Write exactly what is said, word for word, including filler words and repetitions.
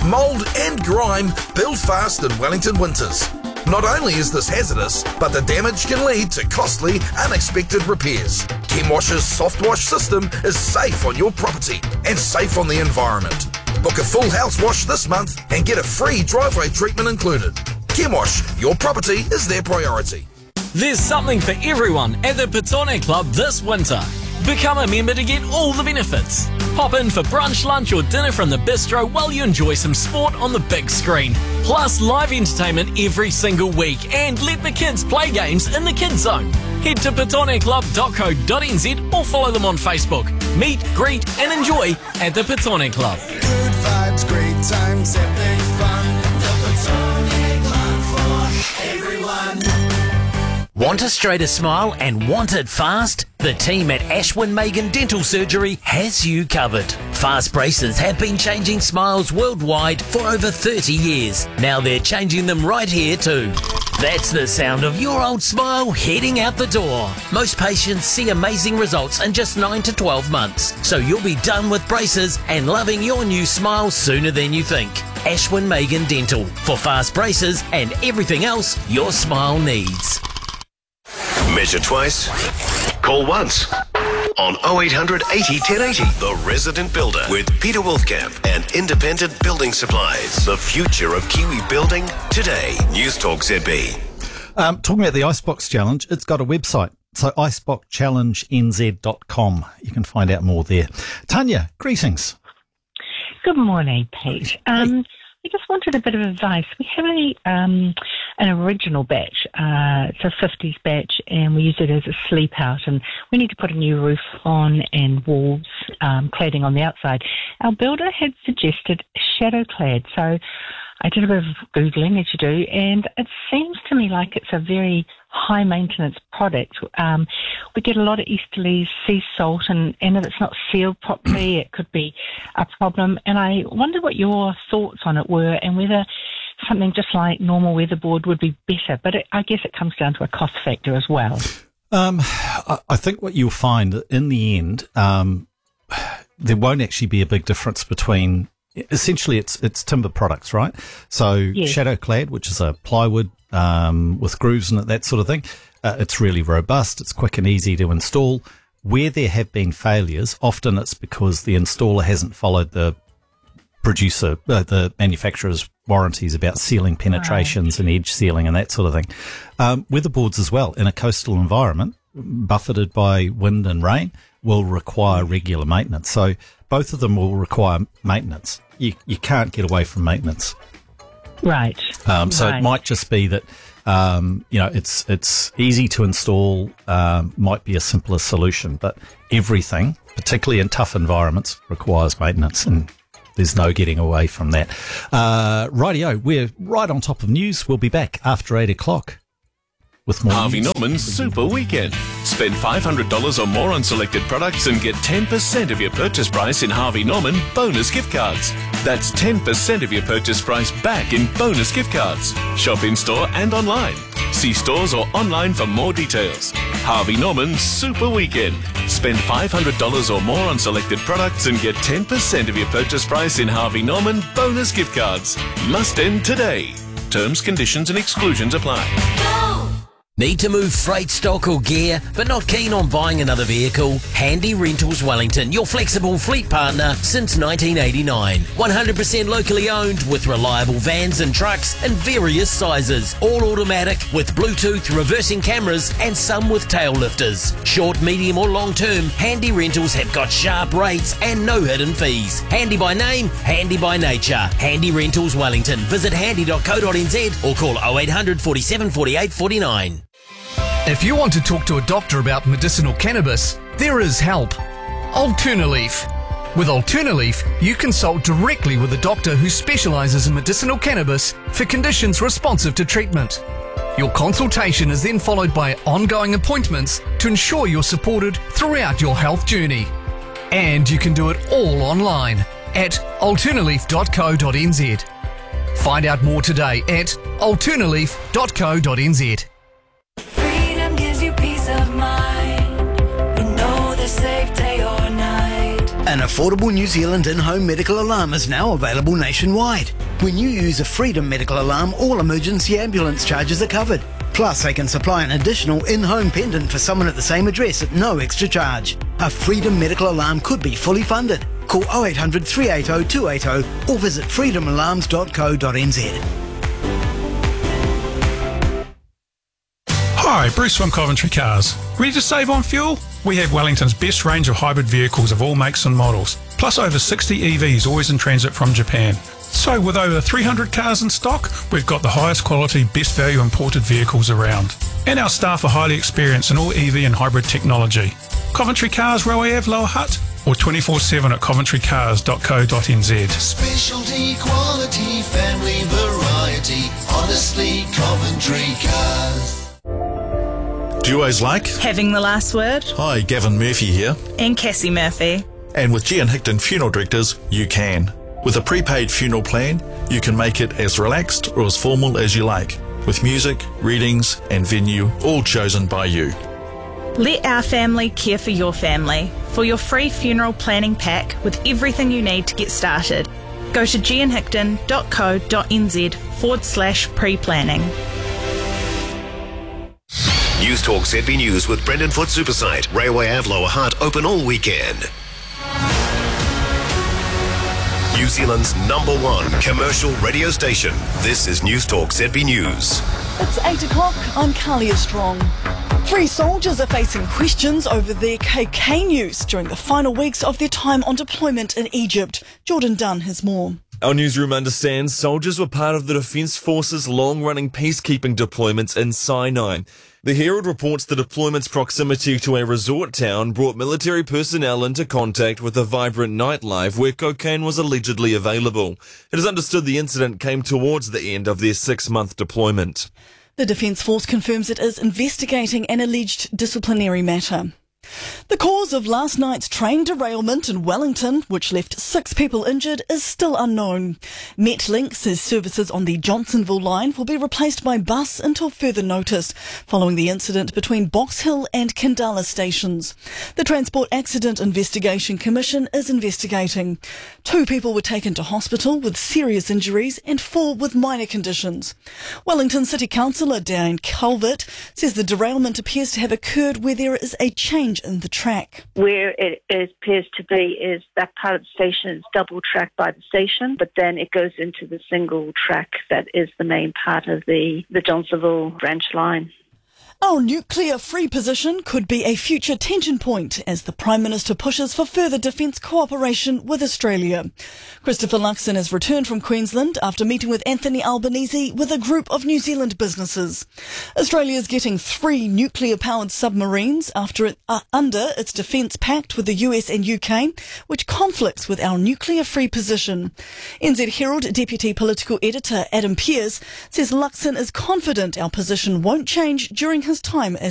Mould and grime build fast in Wellington winters. Not only is this hazardous, but the damage can lead to costly, unexpected repairs. Chemwash's soft wash system is safe on your property and safe on the environment. Book a full house wash this month and get a free driveway treatment included. Chemwash, your property is their priority. There's something for everyone at the Petone Club this winter. Become a member to get all the benefits. Pop in for brunch, lunch or dinner from the bistro while you enjoy some sport on the big screen. Plus live entertainment every single week and let the kids play games in the kids zone. Head to petone club dot co dot n z or follow them on Facebook. Meet, greet and enjoy at the Petone Club. Good vibes, great times, epic fun. The Petone Club for everyone. Want a straighter smile and want it fast? The team at Ashwin Megan Dental Surgery has you covered. Fast braces have been changing smiles worldwide for over thirty years. Now they're changing them right here too. That's the sound of your old smile heading out the door. Most patients see amazing results in just nine to twelve months. So you'll be done with braces and loving your new smile sooner than you think. Ashwin Megan Dental for fast braces and everything else your smile needs. Measure twice, call once. On oh eight hundred eighty ten eighty, The Resident Builder with Peter Wolfkamp and Independent Building Supplies. The future of Kiwi building today. News Talk Z B. Um, talking about the Icebox Challenge, it's got a website. So icebox challenge n z dot com. You can find out more there. Tanya, greetings. Good morning, Pete. Um, I just wanted a bit of advice. We have a um, an original batch. Uh, it's a fifties batch, and we use it as a sleep out. And we need to put a new roof on and walls, um, cladding on the outside. Our builder had suggested shadow clad, so I did a bit of Googling, as you do, and it seems to me like it's a very high maintenance product. Um, we get a lot of easterlies, sea salt, and, and if it's not sealed properly, it could be a problem. And I wonder what your thoughts on it were and whether something just like normal weatherboard would be better. But it, I guess it comes down to a cost factor as well. Um, I, I think what you'll find in the end, um, there won't actually be a big difference between. Essentially, it's it's timber products, right? So yes. Shadow clad, which is a plywood um, with grooves in it, that sort of thing. Uh, it's really robust. It's quick and easy to install. Where there have been failures, often it's because the installer hasn't followed the producer, uh, the manufacturer's warranties about sealing penetrations right. and edge sealing and that sort of thing. Um, weatherboards as well, in a coastal environment, buffeted by wind and rain, will require regular maintenance. So both of them will require maintenance. You you can't get away from maintenance. Right. Um, so right. it might just be that, um, you know, it's it's easy to install, um, might be a simpler solution, but everything, particularly in tough environments, requires maintenance, and there's no getting away from that. Uh, rightio, we're right on top of news. We'll be back after eight o'clock. With more Harvey news. Norman's Super Weekend. Spend five hundred dollars or more on selected products and get ten percent of your purchase price in Harvey Norman bonus gift cards. That's ten percent of your purchase price back in bonus gift cards. Shop in-store and online. See stores or online for more details. Harvey Norman's Super Weekend. Spend five hundred dollars or more on selected products and get ten percent of your purchase price in Harvey Norman bonus gift cards. Must end today. Terms, conditions and exclusions apply. Need to move freight, stock or gear, but not keen on buying another vehicle? Handy Rentals Wellington, your flexible fleet partner since nineteen eighty-nine. one hundred percent locally owned with reliable vans and trucks in various sizes. All automatic with Bluetooth reversing cameras and some with tail lifters. Short, medium or long term, Handy Rentals have got sharp rates and no hidden fees. Handy by name, handy by nature. Handy Rentals Wellington. Visit handy dot co dot n z or call oh eight hundred, forty-seven, forty-eight, forty-nine. If you want to talk to a doctor about medicinal cannabis, there is help. Alternaleaf. With Alternaleaf, you consult directly with a doctor who specialises in medicinal cannabis for conditions responsive to treatment. Your consultation is then followed by ongoing appointments to ensure you're supported throughout your health journey. And you can do it all online at alternaleaf dot co dot n z. Find out more today at alternaleaf dot co dot n z. Of mind, you know the safe day or night. An affordable New Zealand in-home medical alarm is now available nationwide. When you use a Freedom medical alarm, all emergency ambulance charges are covered. Plus, they can supply an additional in-home pendant for someone at the same address at no extra charge. A Freedom medical alarm could be fully funded. Call oh eight hundred, three eight oh, two eight oh or visit freedom alarms dot co dot n z. Hi, Bruce from Coventry Cars. Ready to save on fuel? We have Wellington's best range of hybrid vehicles of all makes and models, plus over sixty E Vs always in transit from Japan. So with over three hundred cars in stock, we've got the highest quality, best value imported vehicles around. And our staff are highly experienced in all E V and hybrid technology. Coventry Cars, Railway Ave, Lower Hutt, or twenty-four seven at coventry cars dot co dot n z. Specialty, quality, family variety. Honestly, Coventry Cars. Do you always like having the last word? Hi, Gavin Murphy here. And Cassie Murphy. And with G and Hickton Funeral Directors, you can. With a prepaid funeral plan, you can make it as relaxed or as formal as you like, with music, readings and venue all chosen by you. Let our family care for your family. For your free funeral planning pack with everything you need to get started, go to g and hickton dot co dot n z forward slash pre-planning. News Talk Z B News with Brendan Foot Supersite. Railway Ave, Lower Hutt open all weekend. New Zealand's number one commercial radio station. This is News Talk Z B News. It's eight o'clock. I'm Carlia Strong. Three soldiers are facing questions over their cocaine use during the final weeks of their time on deployment in Egypt. Jordan Dunn has more. Our newsroom understands soldiers were part of the Defence Force's long-running peacekeeping deployments in Sinai. The Herald reports the deployment's proximity to a resort town brought military personnel into contact with a vibrant nightlife where cocaine was allegedly available. It is understood the incident came towards the end of their six-month deployment. The Defence Force confirms it is investigating an alleged disciplinary matter. The cause of last night's train derailment in Wellington, which left six people injured, is still unknown. Metlink says services on the Johnsonville line will be replaced by bus until further notice, following the incident between Box Hill and Kandala stations. The Transport Accident Investigation Commission is investigating. Two people were taken to hospital with serious injuries and four with minor conditions. Wellington City Councillor Dan Culvert says the derailment appears to have occurred where there is a change in the track. Where it, it appears to be is that part of the station is double tracked by the station, but then it goes into the single track that is the main part of the, the Johnsonville branch line. Our nuclear-free position could be a future tension point as the Prime Minister pushes for further defence cooperation with Australia. Christopher Luxon has returned from Queensland after meeting with Anthony Albanese with a group of New Zealand businesses. Australia is getting three nuclear-powered submarines after it, uh, under its defence pact with the U S and U K, which conflicts with our nuclear-free position. N Z Herald Deputy Political Editor Adam Pearce says Luxon is confident our position won't change during his time as